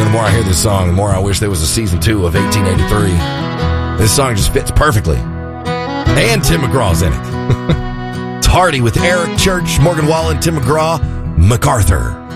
the more I hear this song, the more I wish there was a season 2 of 1883. This song just fits perfectly. And Tim McGraw's in it. It's Hardy with Eric Church, Morgan Wallen, Tim McGraw, MacArthur.